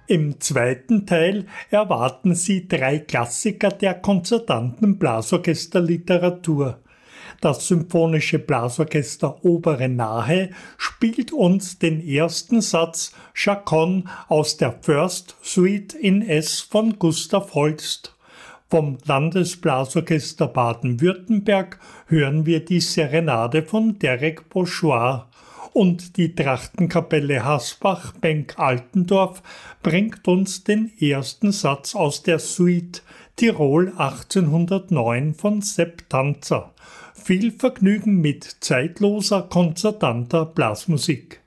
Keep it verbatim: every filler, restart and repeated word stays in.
Im zweiten Teil erwarten Sie drei Klassiker der konzertanten Blasorchesterliteratur. Das Symphonische Blasorchester Obere Nahe spielt uns den ersten Satz Chaconne aus der First Suite in S von Gustav Holst. Vom Landesblasorchester Baden-Württemberg hören wir die Serenade von Derek Bourgeois. Und die Trachtenkapelle Hasbach-Benck-Altendorf bringt uns den ersten Satz aus der Suite Tirol achtzehnhundertneun von Sepp Tanzer. Viel Vergnügen mit zeitloser konzertanter Blasmusik.